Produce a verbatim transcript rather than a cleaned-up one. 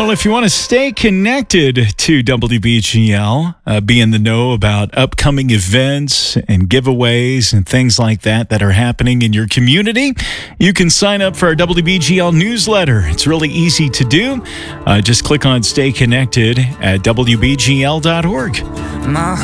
Well, if you want to stay connected to W B G L, uh, be in the know about upcoming events and giveaways and things like that that are happening in your community, you can sign up for our W B G L newsletter. It's really easy to do. Uh, just click on Stay Connected at W B G L dot org.